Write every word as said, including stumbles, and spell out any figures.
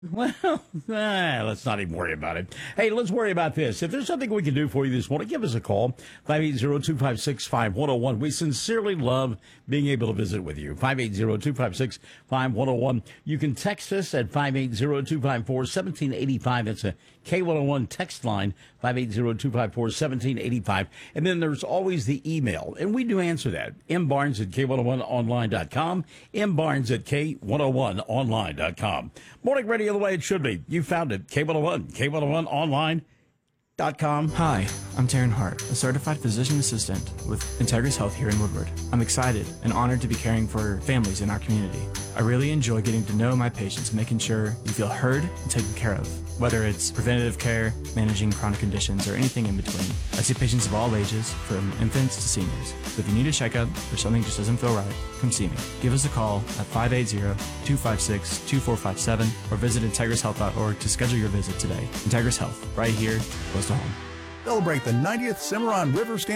Well, ah, let's not even worry about it. Hey, let's worry about this. If there's something we can do for you this morning, give us a call, five eight zero, two five six, five one zero one. We sincerely love being able to visit with you, five eight zero, two five six, five one zero one. You can text us at five eight zero, two five four, one seven eight five. That's a K one oh one text line, five eight zero, two five four, one seven eight five. And then there's always the email, and we do answer that, mbarnes at K one oh one online dot com, mbarnes at K one oh one online dot com. Morning radio the way it should be. You found it, K one oh one, K one oh one online dot com. Hi, I'm Taryn Hart, a certified physician assistant with Integris Health here in Woodward. I'm excited and honored to be caring for families in our community. I really enjoy getting to know my patients, making sure you feel heard and taken care of, whether it's preventative care, managing chronic conditions, or anything in between. I see patients of all ages, from infants to seniors. So if you need a checkup or something just doesn't feel right, come see me. Give us a call at five eight zero, two five six, two four five seven or visit integris health dot org to schedule your visit today. Integris Health, right here, close to home. Celebrate the ninetieth Cimarron River Stand